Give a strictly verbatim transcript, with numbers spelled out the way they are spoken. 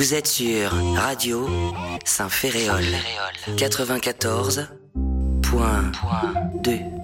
Vous êtes sur Radio Saint-Ferréol quatre-vingt-quatorze point deux.